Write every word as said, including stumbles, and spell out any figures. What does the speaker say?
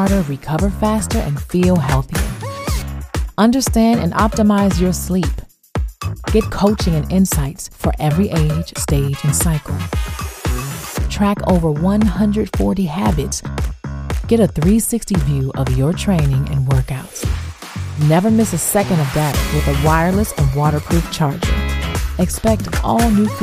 smarter, recover faster, and feel healthier. Understand and optimize your sleep. Get coaching and insights for every age, stage, and cycle. Track over one hundred forty habits. Get a three sixty view of your training and workouts. Never miss a second of data with a wireless and waterproof charger. Expect all new